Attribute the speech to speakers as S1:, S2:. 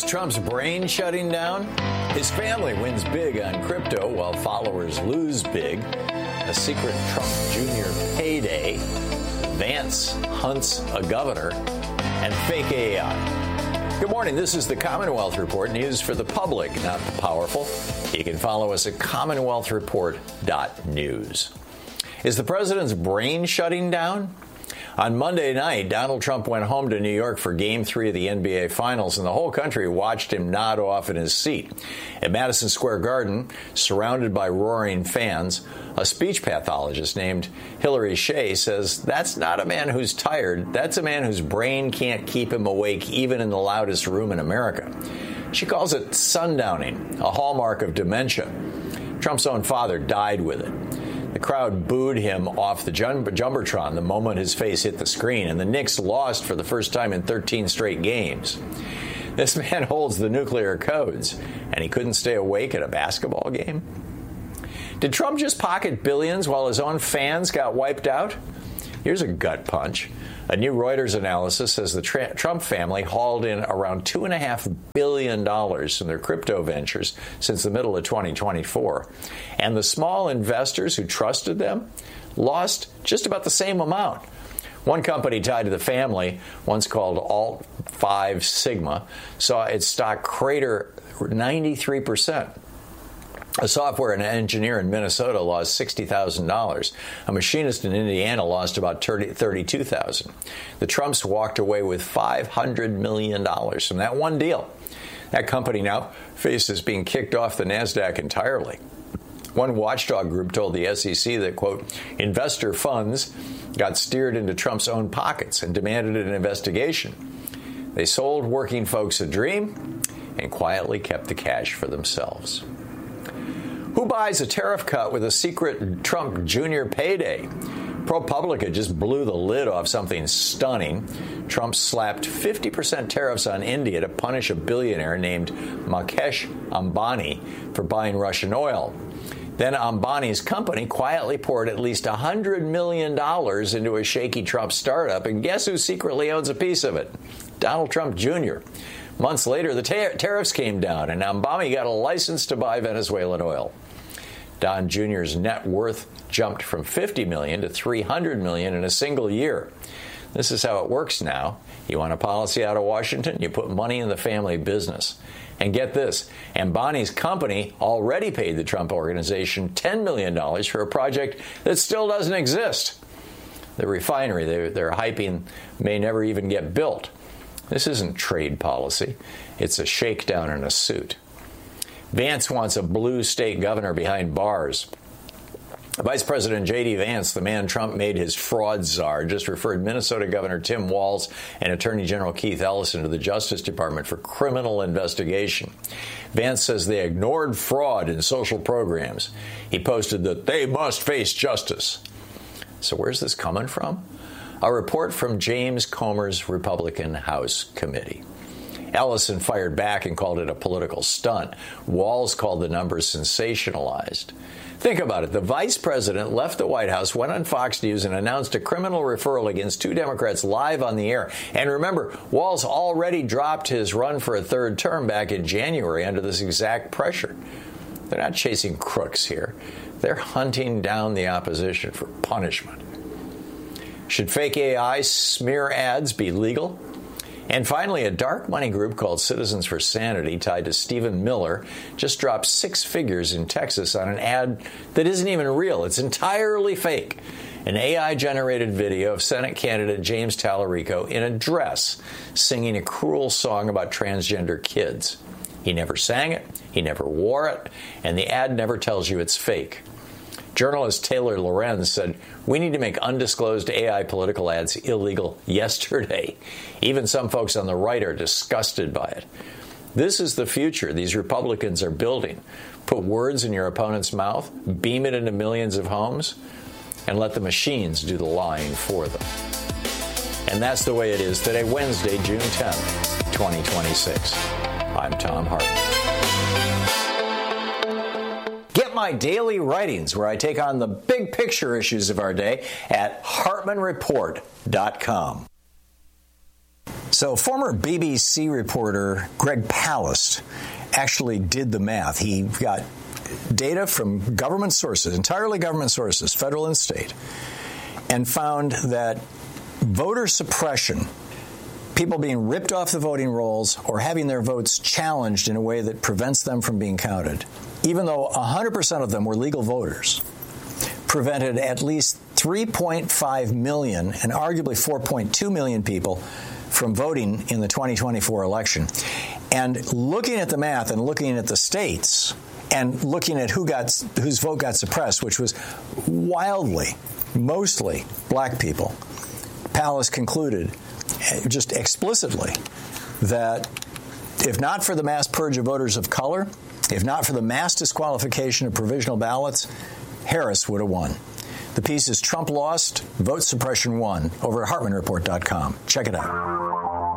S1: Is Trump's brain shutting down? His family wins big on crypto while followers lose big. A secret Trump Jr. payday. Vance hunts a governor. And fake AI. Good morning. This is the Commonwealth Report, news for the public, not the powerful. You can follow us at commonwealthreport.news. Is the president's brain shutting down? On Monday night, Donald Trump went home to New York for Game 3 of the NBA Finals, and the whole country watched him nod off in his seat. At Madison Square Garden, surrounded by roaring fans, a speech pathologist named Hillary Shea says that's not a man who's tired. That's a man whose brain can't keep him awake even in the loudest room in America. She calls it sundowning, a hallmark of dementia. Trump's own father died with it. The crowd booed him off the Jumbotron the moment his face hit the screen, and the Knicks lost for the first time in 13 straight games. This man holds the nuclear codes, and he couldn't stay awake at a basketball game? Did Trump just pocket billions while his own fans got wiped out? Here's a gut punch. A new Reuters analysis says the Trump family hauled in around $2.5 billion from their crypto ventures since the middle of 2024. And the small investors who trusted them lost just about the same amount. One company tied to the family, once called Alt 5 Sigma, saw its stock crater 93%. A software engineer in Minnesota lost $60,000. A machinist in Indiana lost about $32,000. The Trumps walked away with $500 million from that one deal. That company now faces being kicked off the NASDAQ entirely. One watchdog group told the SEC that, quote, investor funds got steered into Trump's own pockets and demanded an investigation. They sold working folks a dream and quietly kept the cash for themselves. Who buys a tariff cut with a secret Trump Jr. payday? ProPublica just blew the lid off something stunning. Trump slapped 50% tariffs on India to punish a billionaire named Mukesh Ambani for buying Russian oil. Then Ambani's company quietly poured at least $100 million into a shaky Trump startup, and guess who secretly owns a piece of it? Donald Trump Jr. Months later, the tariffs came down, and Ambani got a license to buy Venezuelan oil. Don Jr.'s net worth jumped from $50 million to $300 million in a single year. This is how it works now. You want a policy out of Washington, you put money in the family business. And get this, Ambani's company already paid the Trump organization $10 million for a project that still doesn't exist. The refinery they're hyping may never even get built. This isn't trade policy. It's a shakedown in a suit. Vance wants a blue state governor behind bars. Vice President J.D. Vance, the man Trump made his fraud czar, just referred Minnesota Governor Tim Walz and Attorney General Keith Ellison to the Justice Department for criminal investigation. Vance says they ignored fraud in social programs. He posted that they must face justice. So where's this coming from? A report from James Comer's Republican House Committee. Ellison fired back and called it a political stunt. Walz called the numbers sensationalized. Think about it. The vice president left the White House, went on Fox News, and announced a criminal referral against two Democrats live on the air. And remember, Walz already dropped his run for a third term back in January under this exact pressure. They're not chasing crooks here. They're hunting down the opposition for punishment. Should fake AI smear ads be legal? And finally, a dark money group called Citizens for Sanity, tied to Stephen Miller, just dropped 6 figures in Texas on an ad that isn't even real. It's entirely fake. An AI-generated video of Senate candidate James Tallarico in a dress singing a cruel song about transgender kids. He never sang it, he never wore it, and the ad never tells you it's fake. Journalist Taylor Lorenz said, "We need to make undisclosed AI political ads illegal yesterday." Even some folks on the right are disgusted by it. This is the future these Republicans are building. Put words in your opponent's mouth, beam it into millions of homes, and let the machines do the lying for them. And that's the way it is today, Wednesday, June 10th, 2026. I'm Tom Hartman. Get my daily writings where I take on the big picture issues of our day at HartmanReport.com.
S2: So former BBC reporter Greg Palast actually did the math. He got data from government sources, entirely government sources, federal and state, and found that voter suppression, people being ripped off the voting rolls or having their votes challenged in a way that prevents them from being counted, even though 100% of them were legal voters, prevented at least 3.5 million and arguably 4.2 million people from voting in the 2024 election. And looking at the math and looking at the states and looking at whose vote got suppressed, which was wildly, mostly black people, Palast concluded just explicitly that if not for the mass purge of voters of color, if not for the mass disqualification of provisional ballots, Harris would have won. The piece is Trump Lost, Vote Suppression Won, over at HartmanReport.com. Check it out.